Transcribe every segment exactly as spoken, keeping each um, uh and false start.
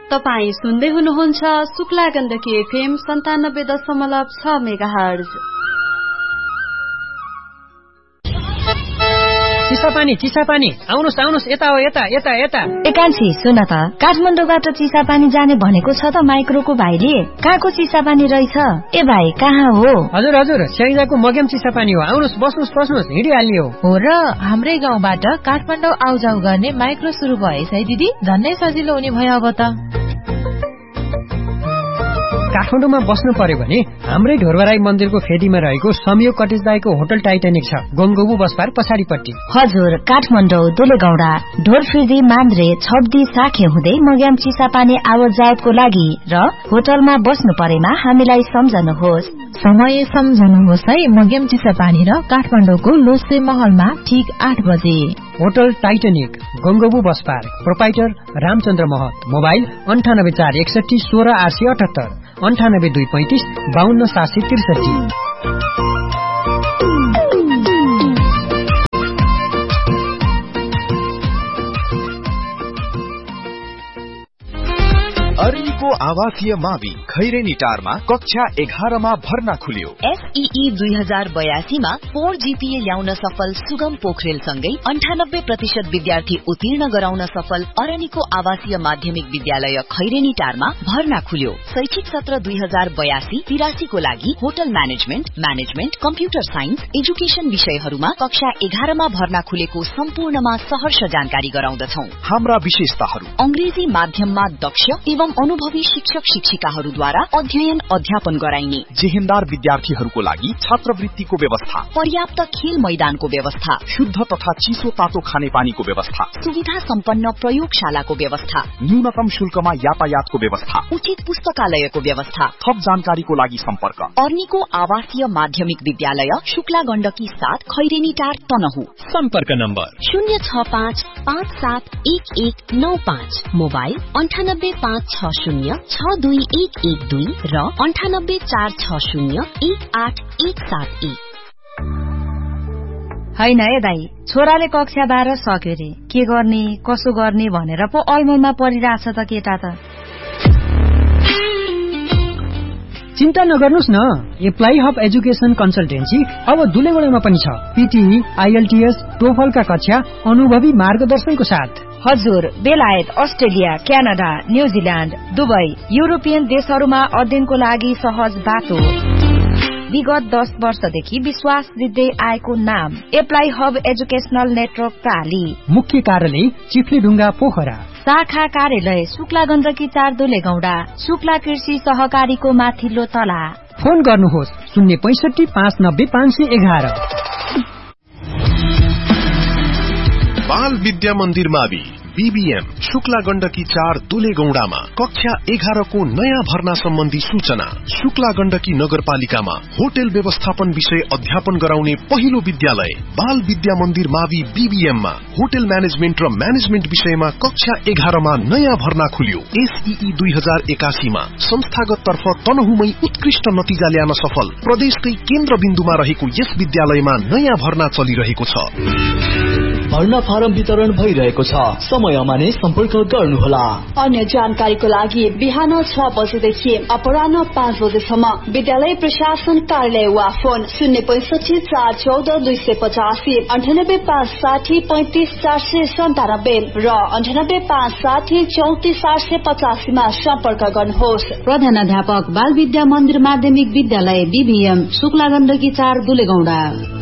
तपाई सुन्दै हुनुहुन्छ शुक्ला गण्डकी एफएम सन्तानब्बे दशमलव छ मेगाहर्ज। चिसापानी चिसापानी आउनुस् आउनुस् यता हो यता यता यता। एकान्छी सुन त, काठमाडौँबाट चिसापानी जाने भनेको छ त माइक्रोको भाइले। कहाँको चिसापानी रहेछ? ए भाइ कहाँ हो? हजुर हजुर, स्याइजाको मग्याम चिसापानी हो। आउनुस् बस्नुस् बस्नुस्, हिँडिहाल्ने हो। हो र, हाम्रै गाउँबाट काठमाडौँ आउजाउ गर्ने माइक्रो सुरु भएछ है दिदी। झन्नै सजिलो हुने भयो अब त। काठमाडौँमा बस्नु पर्यो भने हाम्रै ढोरबराई मन्दिरको फेदीमा रहेको संयोग कटेज दाईको होटल टाइटानिक छ, गंगोबु बसपार पछाडिपट्टि। हजुर, काठमाडौँ दुलेगौडा ढोरफिर्दी मान्द्रे छब्दी साखे हुँदै मग्याम चिसापानी आवत जावतको लागि र होटलमा बस्नु परेमा हामीलाई सम्झनुहोस्। समय सम्झनुहोस् है। मग्याम चिसापानी र काठमाडौँको लोसे महलमा ठीक आठ बजे। होटल टाइटानिक गंगोबु बसपार, प्रोपाइटर रामचन्द्र महत। मोबाइल अन्ठानब्बे चार एकसठी सोह्र आठ सय अठहत्तर, अन्ठानब्बे दुई पैंतिस बाहन्न सात सय त्रिसठी। अरनिको आवासीय मावि खैरेनी टारमा कक्षा एघारमा भर्ना खुल्यो। एसईई दुई हजार बयासीमा फोर जीपीए ल्याउन सफल सुगम पोखरेल सँगै अन्ठानब्बे प्रतिशत विद्यार्थी उत्तीर्ण गराउन सफल अरनिको आवासीय माध्यमिक विद्यालय खैरेनी टारमा भर्ना खुल्यो। शैक्षिक सत्र दुई हजार बयासी तिरासीको लागि hotel management, management, computer science, education विषयहरूमा कक्षा एघारमा भर्ना खुलेको सम्पूर्णमा सहर्ष जानकारी गराउँदछौ। हाम्रा विशेषताहरू: अंग्रेजी माध्यममा दक्ष एवं अनुभवी शिक्षक शिक्षिकाहरूद्वारा अध्ययन अध्यापन गराइने, जेहेन्दार विद्यार्थीहरूको लागि छात्रवृत्तिको व्यवस्था, पर्याप्त खेल मैदानको व्यवस्था, शुद्ध तथा चिसो तातो खानेपानीको व्यवस्था, सुविधा सम्पन्न प्रयोगशालाको व्यवस्था, न्यूनतम शुल्कमा यातायातको व्यवस्था, उचित पुस्तकालयको व्यवस्था। थप जानकारीको लागि सम्पर्क अर्निको आवासीय माध्यमिक विद्यालय शुक्ला गण्डकी सात खैरेनी टार तनहु। सम्पर्क नम्बर शून्य छ पाँच पाँच सात एक एक नौ पाँच, मोबाइल अन्ठानब्बे पाँच छ शून्य छ दुई एक एक दुई र अन्ठानब्बे चार छ शून्य एक आठ एक सात एक। हैन है दाई, छोराले कक्षा बाह्र सक्यो रे, के गर्ने कसो गर्ने भनेर पो अलमलमा परिरहेछ त केटा त। चिन्ता नगर्नुस् न, एप्लाई हब एजुकेशन कन्सल्टेन्सी अब दुलेगौडामा पनि छ। पीटीई, आईएलटीएस, टोफलका कक्षा अनुभवी मार्गदर्शनको साथ। हजुर, बेलायत, Australia, Canada, New Zealand, Dubai, European देशहरूमा अध्ययनको लागि सहज बाटो। विगत दस वर्षदेखि विश्वास दिँदै आएको नाम एप्लाई हब एजुकेशनल नेटवर्क प्राली। मुख्य कार्यालय चिफ्लीढुङ्गा पोखरा, शाखा कार्यालय शुक्ला गण्डकी चार दुलेगौडा, शुक्ला कृषि सहकारीको माथिल्लो तला। फोन गर्नुहोस् शून्य पैंसठी पाँच नब्बे पाँच सय एघार। बाल विद्या मन्दिर मावि बीबीएम शुक्ला गण्डकी चार दुलेगौडामा कक्षा एघारको नयाँ भर्ना सम्बन्धी सूचना। शुक्ला गण्डकी नगरपालिकामा होटल व्यवस्थापन विषय अध्यापन गराउने पहिलो विद्यालय बाल विद्या मन्दिर मावि बीबीएममा होटल म्यानेजमेन्ट र म्यानेजमेन्ट विषयमा कक्षा एघारमा नयाँ भर्ना खुल्यो। एसईई दुई हजार एकासीमा संस्थागत तर्फ तनहुमै उत्कृष्ट नतिजा ल्याउन सफल प्रदेशकै केन्द्रबिन्दुमा रहेको यस विद्यालयमा नयाँ भर्ना चलिरहेको छ। भर्ना फारम वितरण भइरहेको छ, समयमा नै सम्पर्क गर्नुहोला। अन्य जानकारीको लागि बिहान छ बजेदेखि अपराह्न पाँच बजेसम्म विद्यालय प्रशासन कार्यालय वा फोन शून्य पैंसठी चार चौध दुई सय पचासी, अन्ठानब्बे पाँच साठी पैंतिस चार सय सन्तानब्बे र अन्ठानब्बे पाँच साठी चौतिस आठ सय पचासीमा सम्पर्क गर्नुहोस्। प्रधानाध्यापक बाल विद्या मन्दिर माध्यमिक विद्यालय बीबीएम शुक्ला गण्डकी चार दुलेगौडा।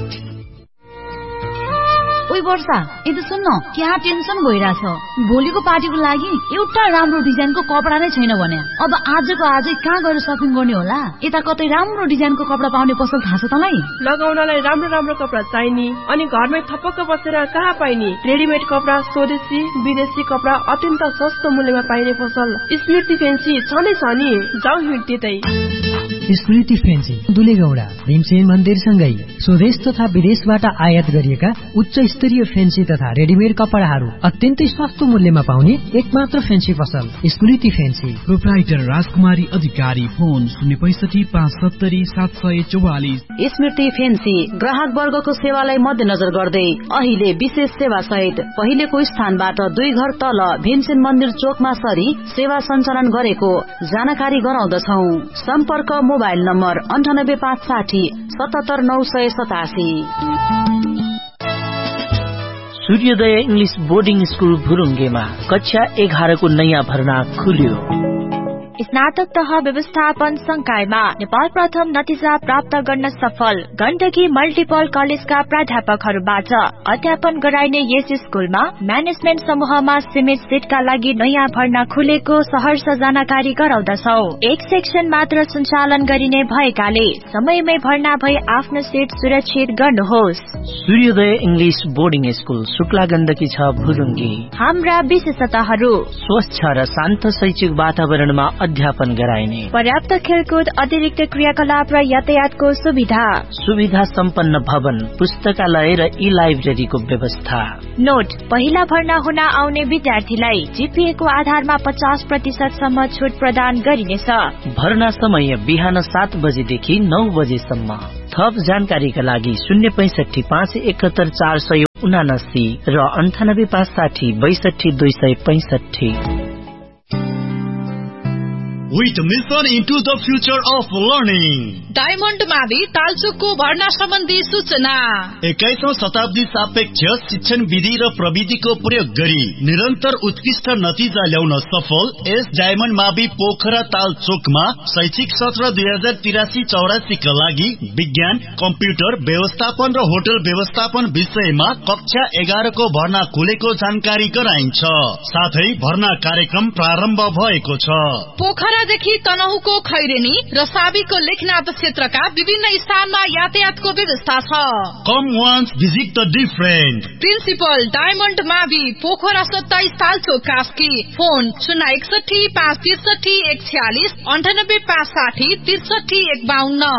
ओइ वर्षा, यदि सुन्न, क्या टेन्सन भइरहेछ। भोलिको पार्टीको लागि एउटा राम्रो डिजाइनको कपडा नै छैन भने अब आजको आजै कहाँ गएर सपिङ गर्ने होला? यता कतै राम्रो डिजाइनको कपडा पाउने पसल थाहा छ तँलाई? लगाउनलाई राम्रो राम्रो कपडा चाहिने अनि घरमै थपक्क बसेर कहाँ पाइने? रेडिमेड कपडा, स्वदेशी विदेशी कपडा अत्यन्त सस्तो मूल्यमा पाइने पसल स्मृति फेन्सी छ नै छ नि। जाऊ हिँड त्यतै। स्मृति फेन्सी दुलेगौडा भीमसेन मन्दिरसँगै स्वदेश तथा विदेशबाट आयात गरिएका उच्च स्तरीय फेन्सी तथा रेडिमेड कपडाहरू अत्यन्तै सस्तो मूल्यमा पाउने एकमात्र फेन्सी पसल स्मृति फेन्सी। प्रोप्राइटर राजकुमारी अधिकारी, फोन शून्य पैसठी पाँच सत्तरी सात सय चौवालिस। स्मृति फेन्सी ग्राहक वर्गको सेवालाई मध्यनजर गर्दै अहिले विशेष सेवा सहित पहिलेको स्थानबाट दुई घर तल भीमसेन मन्दिर चोकमा सरी सेवा सञ्चालन गरेको जानकारी गराउँदछौ। सम्पर्क मोबाइल नम्बर अन्ठानब्बे पाँच साठी सतहत्तर नौ सय सतासी। सूर्योदय इंग्लिश बोर्डिङ स्कूल भुरुङ्गेमा कक्षा एघारको नयाँ भर्ना खुल्यो। स्नातक तह व्यवस्थापन संकायमा नेपाल प्रथम नतिजा प्राप्त गर्न सफल गण्डकी मल्टिपल कलेजका प्राध्यापकहरूबाट अध्यापन गराइने यस स्कूलमा म्यानेजमेन्ट समूहमा सीमित सीटका लागि नयाँ भर्ना खुलेको सहर्ष जानकारी गराउँदछौ। एक सेक्सन मात्र सञ्चालन गरिने भएकाले समयमै भर्ना भई आफ्नो सीट सुरक्षित गर्नुहोस्। सूर्योदय English boarding school Shukla Gandaki छ भुरुङ्गे। हाम्रा विशेषताहरू स्वच्छ र शान्त शैक्षिक वातावरणमा अध्यापन गराइने, पर्याप्त खेलकुद, अतिरिक्त क्रियाकलाप र यातायातको सुविधा, सुविधा सम्पन्न भवन, पुस्तकालय र ई लाइब्रेरीको व्यवस्था। नोट, पहिला भर्ना हुन आउने विद्यार्थीलाई जीपीए को आधारमा पचास प्रतिशत सम्म छुट प्रदान गरिनेछ। भर्ना समय बिहान सात बजेदेखि नौ बजेसम्म। थप जानकारीका लागि शून्य पैसठी पाँच एकहत्तर चार सय उनासी र अन्ठानब्बे पाँच साठी बैसठी दुई सय पैंसठी। With mission into the future of learning. Diamond मावि तालचोकको भर्ना सम्बन्धी सूचना। एक्काइसौं शताब्दी सापेक्ष शिक्षण विधि र प्रविधिको प्रयोग गरी निरन्तर उत्कृष्ट नतिजा ल्याउन सफल एस डायमण्ड मावि पोखरा तालचोकमा शैक्षिक सत्र दुई हजार तिरासी चौरासी का लागि विज्ञान, कम्प्युटर व्यवस्थापन र होटल व्यवस्थापन विषयमा कक्षा एघार को भर्ना खुलेको जानकारी गराइन्छ। साथै भर्ना कार्यक्रम प्रारम्भ भएको छ। पोखरादेखि तनहुको खैरेनी र साबीको लेखनाथ क्षेत्रका विभिन्न स्थानमा यातायातको व्यवस्था छ। कम once visit the different. Principal diamond मावि पोखरा सत्ताइस तालचोक कास्की। फोन शून्य एकसठी पाँच त्रिसठी एक छ्यालिस अन्ठानब्बे पाँच साठी त्रिसठी एक बाहन्न।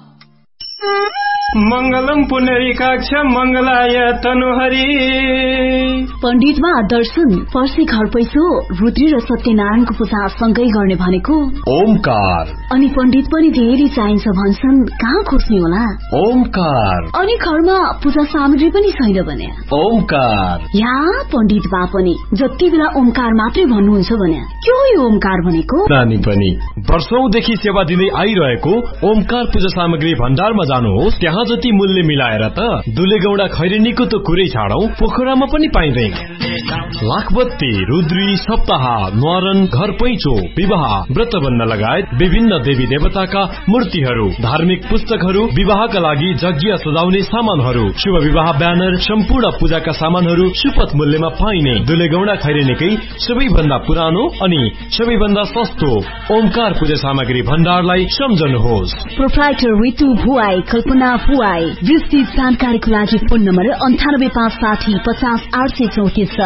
मंगलम पुनरीकाक्ष मंगलाय तनुहरी। पण्डितमा दर्शन, पर्सी घर पैसो, रुद्री र सत्यनारायणको पूजा सँगै गर्ने भनेको ओमकार। अनि पण्डित पनि धेरै चाहिन्छ भन्छन्, कहाँ खोज्ने होला? ओमकार। अनि घरमा पूजा सामग्री पनि छैन भने ओमकार। या पण्डित बा पनि जति बेला ओमकार मात्रै भन्नुहुन्छ भने के हो यो ओमकार भनेको? नानी पनि वर्षौंदेखि सेवा दिँदै आइरहेको ओमकार पूजा सामग्री भण्डारमा जानुहोस्, त्यहाँ जति मूल्य मिलाएर त दुलेगौडा खैरेनीको त कुरै छाडौं, पोखरामा पनि पाइँदैन। लाखबत्ती, रुद्री, सप्ताह, न्वारन, घर पैँचो, विवाह, व्रतबन्ध लगायत विभिन्न देवी देवताका मूर्तिहरू, धार्मिक पुस्तकहरू, विवाहका लागि यज्ञ सजाउने सामानहरू, शुभ विवाह ब्यानर, सम्पूर्ण पूजाका सामानहरू सुपथ मूल्यमा पाइने दुलेगौडा खैरेनीकै सबैभन्दा पुरानो अनि सबैभन्दा सस्तो ओमकार पूजा सामग्री भण्डारलाई सम्झनुहोस्। प्रोप्राइटर रितु भुवाई, कल्पना भुवाई। विस्तृत जानकारीको लागि फोन नम्बर अन्ठानब्बे पाँच साठी पचास आठ सय चौतिस।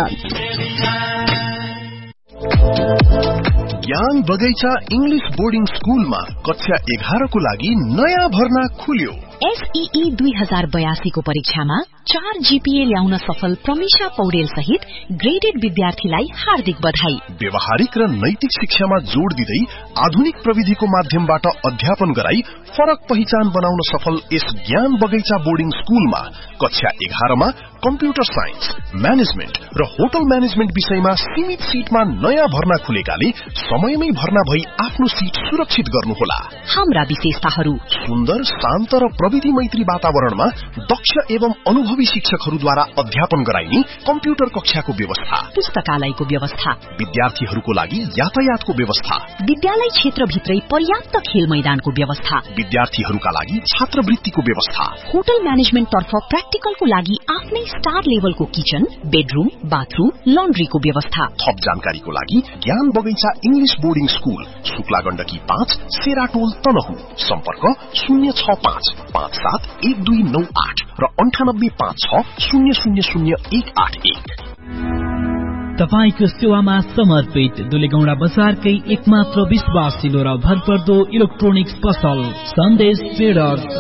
ज्ञान बगैँचा इंग्लिश बोर्डिङ स्कूलमा कक्षा एघार को लागि नयाँ भर्ना खुल्यो। एसईई दुई हजार बयासी को परीक्षामा चार जीपीए ल्याउन सफल प्रमिशा पौडेल सहित ग्रेडेड विद्यार्थीलाई हार्दिक बधाई। व्यवहारिक र नैतिक शिक्षामा जोड़ दिँदै आधुनिक प्रविधिको माध्यमबाट अध्यापन गराई फरक पहिचान बनाउन सफल यस ज्ञान बगैँचा बोर्डिङ स्कूलमा कक्षा एघारमा कम्प्युटर साइन्स, म्यानेजमेन्ट र होटल म्यानेजमेन्ट विषयमा सीमित सीटमा नयाँ भर्ना खुलेकाले समयमै भर्ना भई आफ्नो सीट सुरक्षित गर्नुहोला। हाम्रा विशेषताहरू: सुन्दर, शान्त र प्रविधि मैत्री वातावरणमा दक्ष एवं अनुभवी शिक्षकहरूद्वारा अध्यापन गराइने कम्प्युटर कक्षाको व्यवस्था, पुस्तकालयको व्यवस्था, विद्यार्थीहरूको लागि यातायातको व्यवस्था, विद्यालय क्षेत्रभित्रै पर्याप्त खेल मैदानको व्यवस्था, विद्यार्थीहरूका लागि छात्रवृत्तिको व्यवस्था, होटल म्यानेजमेन्ट तर्फ प्र्याक्टिकलको लागि आफ्नै स्टार लेभलको किचन, बेडरूम, बाथरूम, लन्ड्रीको व्यवस्था। थप जानकारीको लागि ज्ञान बगैँचा English boarding school, Shukla Gandaki पाँच, सेराटोल, तनहु। सम्पर्क शून्य छ पाँच पाँच सात एक दुई नौ आठ र अन्ठानब्बे पाँच छ शून्य शून्य शून्य एक आठ एक। तपाईको सेवामा समर्पित दुलेगौडा बजारकै एकमात्र विश्वासिलो र भरपर्दो इलेक्ट्रोनिक्स पसल सन्देश ट्रेडर्स,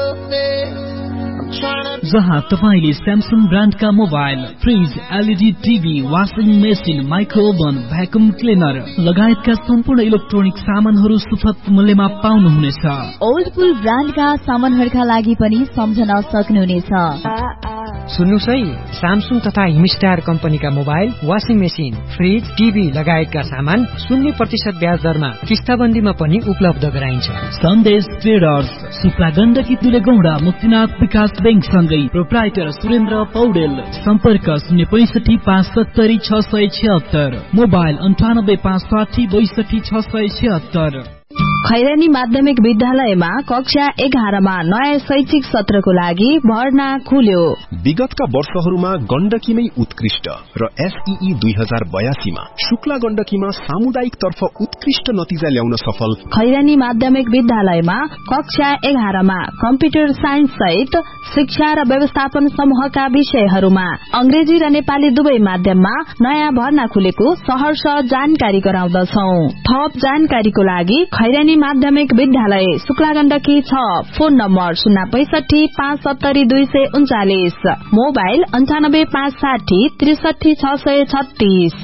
जहाँ तपाईले Samsung ब्रान्डका mobile, fridge, LED TV, washing machine, माइक्रोओभन, vacuum cleaner लगायतका सम्पूर्ण इलेक्ट्रोनिक सामानहरू सुपथ मूल्यमा पाउनुहुनेछ। ओल्ड पुल ब्रान्डका सामानहरूका लागि पनि सम्झन सक्नुहुनेछ। सुन्नुहोस् है, स्यामसङ तथा हिमस्टार कम्पनीका mobile, washing machine, fridge, TV लगायतका सामान शून्य प्रतिशत ब्याज दरमा किस्ताबन्दीमा पनि उपलब्ध गराइन्छ। सन्देश ट्रेडर्स, सुक्ला गण्डकी दुलेगौडा मुक्तिनाथ विकास बैंक सँगै प्रोप्राइटर सुरेन्द्र पौडेल। सम्पर्क शून्य पैसठी पाँच सत्तरी छ सय छिहत्तर, मोबाइल अन्ठानब्बे पाँच साठी बैसठी छ सय छिहत्तर। खैरानी माध्यमिक विद्यालयमा कक्षा एघारमा नयाँ शैक्षिक सत्रको लागि भर्ना खुल्यो। विगतका वर्षहरूमा गण्डकीमै उत्कृष्ट र एसईई दुई हजार बयासीमा शुक्ला गण्डकीमा सामुदायिक तर्फ उत्कृष्ट नतिजा ल्याउन सफल खैरानी माध्यमिक विद्यालयमा कक्षा एघारमा कम्प्युटर साइन्स सहित शिक्षा र व्यवस्थापन समूहका विषयहरूमा अंग्रेजी र नेपाली दुवै माध्यममा नयाँ भर्ना खुलेको सहर्ष जानकारी गराउँदछौ। थप जानकारीको लागि खैरानी माध्यमिक विद्यालय शुक्ला गण्डकी छ, फोन नम्बर शून्य पैसठी पाँच सत्तरी दुई सय उन्चालिस, मोबाइल अन्ठानब्बे पाँच साठी त्रिसठी छ सय छत्तीस।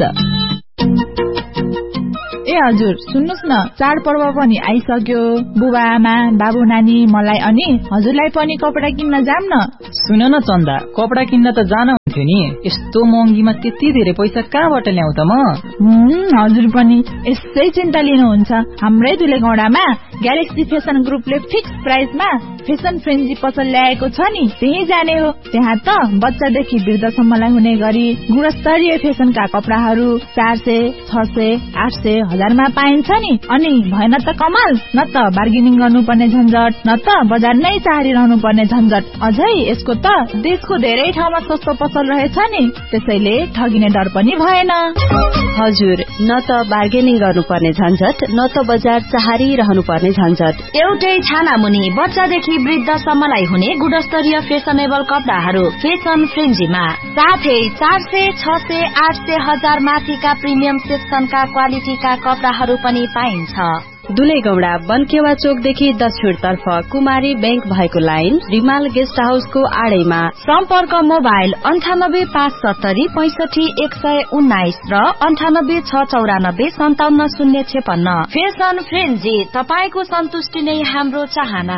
ए हजुर सुन्नुस् न, चाडपर्व पनि आइसक्यो। बुबा आमा बाबु नानी मलाई अनि हजुरलाई पनि कपडा किन्न जाम न। सुन न चन्दा, कपडा किन्न त जान हुन्थ्यो नि, यस्तो महँगीमा त्यति धेरै पैसा कहाँबाट ल्याउ त म? हजुर पनि यसै चिन्ता लिनुहुन्छ। हाम्रै दुलेगौडामा ग्यालेक्सी फेसन ग्रुपले फिक्स प्राइसमा फेसन फ्रेन्जी पसल ल्याएको छ नि, त्यही जाने हो। त्यहाँ त बच्चादेखि वृद्धसम्मलाई हुने गरी गुणस्तरीय फेसनका कपडाहरू चार सय छ सय आठ सय हजारमा पाइन्छ नि। अनि भएन त कमाल, न त बार्गेनिङ गर्नुपर्ने झन्झट, न त बजार नै चाहरिरहनु पर्ने झन्झट। अझै यसको त देशको धेरै ठाउँमा सस्तो पसल रहेछ नि, त्यसैले ठगिने डर पनि भएन। हजुर, न त बार्गेनिङ गर्नुपर्ने झन्झट, न त बजार चाहरिरहनु पर्ने झन्झट। एउटै छाना मुनि बच्चादेखि वृद्धसम्मलाई हुने गुणस्तरीय फेसनेबल कपडाहरू फेसन फ्रेन्जीमा, साथै चार सय छ सय आठ सय हजार माथिका प्रिमियम सेक्सनका क्वालिटीका कपडाहरू पनि पाइन्छ। दुलेगौडा बनकेवा चोकदेखि दक्षिण तर्फ कुमारी बैंक भएको लाइन रिमाल गेस्ट हाउसको आडैमा। सम्पर्क मोबाइल अन्ठानब्बे पाँच सत्तरी पैसठी एक सय उन्नाइस र अन्ठानब्बे छ चौरानब्बे सन्ताउन्न शून्य छेपन्न। फेसन फ्रेन्जी, तपाईको सन्तुष्टि नै हाम्रो चाहना।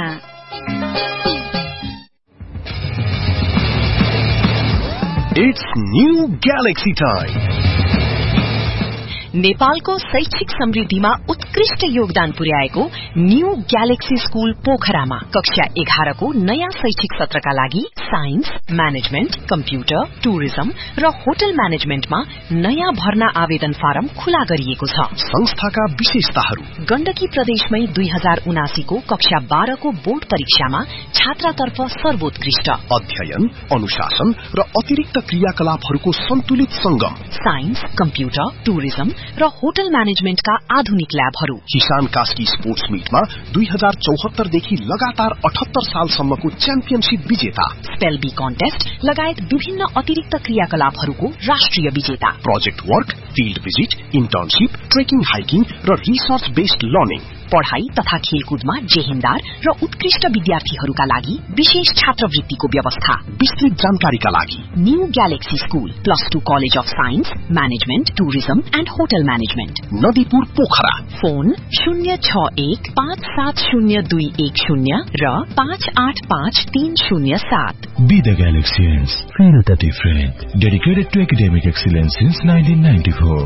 It's new Galaxy time. नेपालको शैक्षिक समृद्धिमा उत्कृष्ट योगदान पुर्याएको न्यू ग्यालेक्सी स्कूल पोखरामा कक्षा एघारको नयाँ शैक्षिक सत्रका लागि साइन्स, म्यानेजमेन्ट, कम्प्युटर, टुरिज्म र होटल म्यानेजमेन्टमा नयाँ भर्ना आवेदन फारम खुला गरिएको छ। संस्थाका विशेषताहरू: गण्डकी प्रदेशमै दुई हजार उनासीको कक्षा बाह्रको बोर्ड परीक्षामा छात्रातर्फ सर्वोत्कृष्ट अध्ययन, अनुशासन र अतिरिक्त क्रियाकलापहरूको सन्तुलित संगम, साइन्स, कम्प्युटर, टुरिज्म र होटल म्यानेजमेन्टका आधुनिक ल्याबहरू। किसान कास्की स्पोर्ट्स मिटमा दुई हजार चौहत्तर देखि लगातार अठहत्तर सालसम्मको च्याम्पियनशिप विजेता, स्पेल बी कन्टेस्ट लगायत विभिन्न अतिरिक्त क्रियाकलापहरूको राष्ट्रिय विजेता, project work, field visit, internship, trekking, hiking र रिसर्च बेस्ड लर्निङ, पढ़ाई तथा खेलकुदमा जेहिन्दार र उत्कृष्ट विद्यार्थीहरूका लागि विशेष छात्रवृत्तिको व्यवस्था। विस्तृत जानकारीका लागि new galaxy school, plus two college of science, management, tourism and hotel management, Nadipur Pokhara. Phone शून्य छ एक पाँच सात शून्य दुई एक शून्य र पाँच आठ पाँच तीन शून्य सात। Be the Galaxians, feel the different. Dedicated to academic excellence since nineteen ninety-four.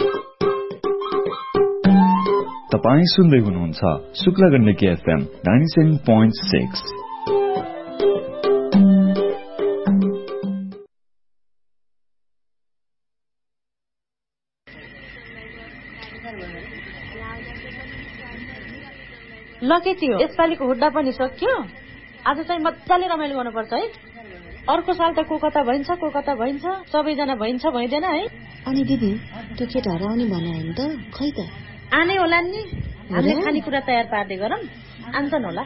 तपाई सुन्दै हुनुहुन्छ Shukla Gandaki FM ninety-seven point six। लकेटी हो, यसपालिको हुड्डा पनि सक्यो। आज चाहिँ मजाले रमाइलो गर्नुपर्छ है। अर्को साल त को कता भइन्छ को कता भइन्छ, सबैजना भइन्छ भइदैन है। अनि दिदी त्यो केटाहरू आउने भने त खै त आने होला नि। हामीले खानेकुरा तयार पार्दै गरौँ, आन्छन् होला।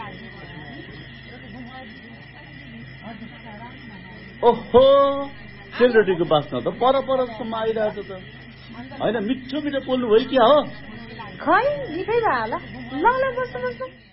ओहो सेलरोटीको बास्ना त पर परसम्म आइरहेको छ त होइन मिठो मिठो बोल्नु भयो क्या हो खै मिठै भयो होला ल ल बस्नु बस्नु